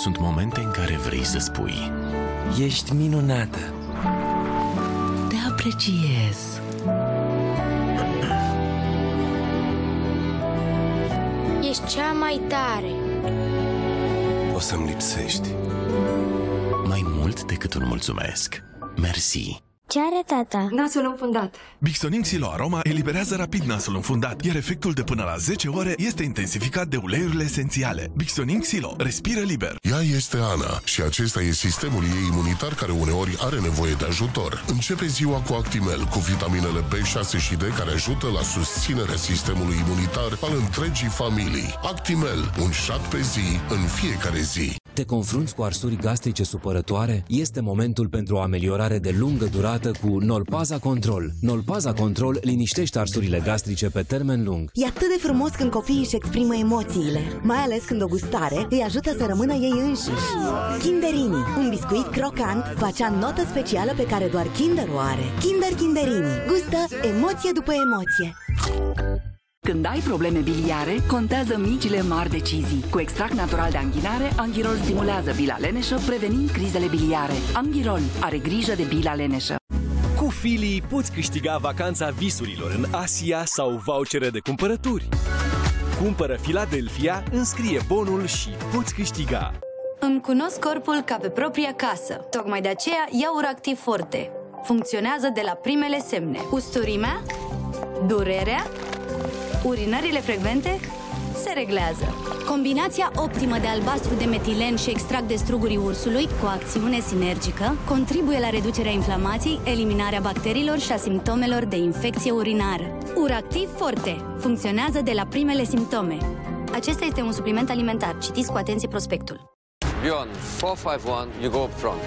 sunt momente în care vrei să spui: ești minunată. te apreciez. Ești cea mai tare. O să-mi lipsești. Mai mult decât un mulțumesc. Mersi. Ce are tata? Nasul înfundat. Bixonin Xilo Aroma eliberează rapid nasul înfundat, iar efectul de până la 10 ore este intensificat de uleiurile esențiale. Bixonin Xilo, respiră liber. Ea este Ana și acesta e sistemul ei imunitar care uneori are nevoie de ajutor. Începe ziua cu Actimel, cu vitaminele B6 și D care ajută la susținerea sistemului imunitar al întregii familii. Actimel, un șat pe zi, în fiecare zi. Te confrunți cu arsuri gastrice supărătoare? Este momentul pentru o ameliorare de lungă durată cu Nolpaza Control. Nolpaza Control liniștește arsurile gastrice pe termen lung. E atât de frumos când copiii își exprimă emoțiile, mai ales când o gustare îi ajută să rămână ei înșiși. Kinderini, un biscuit crocant cu acea notă specială pe care doar Kinder o are. Kinderini, gustă emoție după emoție. Când ai probleme biliare, contează micile mari decizii. Cu extract natural de anghinare, Anghirol stimulează bila leneșă, prevenind crizele biliare. Anghirol are grijă de bila leneșă. Cu Fili poți câștiga vacanța visurilor în Asia sau vouchere de cumpărături. Cumpără Philadelphia, înscrie bonul și poți câștiga. Îmi cunosc corpul ca pe propria casă. Tocmai de aceea iau Uractiv Forte. Funcționează de la primele semne. Usturimea, durerea, urinările frecvente se reglează. Combinația optimă de albastru de metilen și extract de strugurii ursului cu acțiune sinergică contribuie la reducerea inflamației, eliminarea bacteriilor și a simptomelor de infecție urinară. Uractiv Forte funcționează de la primele simptome. Acesta este un supliment alimentar. Citiți cu atenție prospectul. Bjorn, 451, you go up front.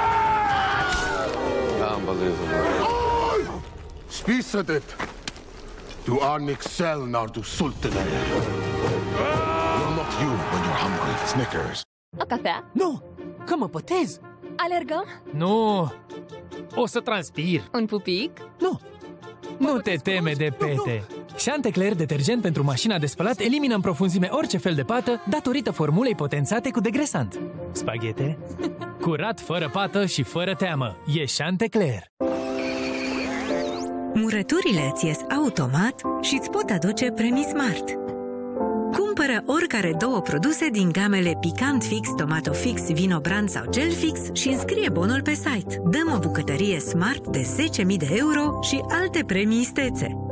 Unbelievable. Spisa det! Du är Nixel när du sultnar. You're not you when you're hungry. Snickers. O cafea? Nu! Că mă pătez! Alergăm? Nu! O să transpir! Un pupic? Nu! Nu te teme de pete! Chantecler, detergent pentru mașina de spălat, elimină în profunzime orice fel de pată datorită formulei potențate cu degresant. Spaghete? Curat, fără pată și fără teamă. E Chantecler! Murăturile îți ies automat și îți pot aduce premii Smart. Cumpără oricare două produse din gamele Picant Fix, Tomato Fix, Vino Brand sau Gel Fix și înscrie bonul pe site. Dăm o bucătărie Smart de 10.000 de euro și alte premii istețe.